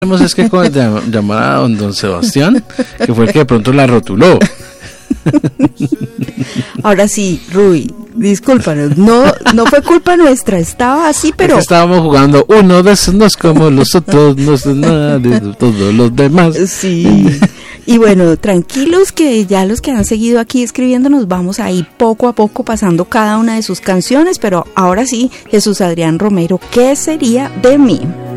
Es que llamar a don Sebastián, que fue el que de pronto la rotuló. Ahora sí, Ruy, discúlpanos, no fue culpa nuestra, estaba así, pero... Es que estábamos jugando uno de esos, no es como los otros, no es nada de todos los demás. Sí, y bueno, tranquilos que ya los que han seguido aquí escribiéndonos vamos a ir poco a poco pasando cada una de sus canciones, pero ahora sí, Jesús Adrián Romero, ¿qué sería de mí?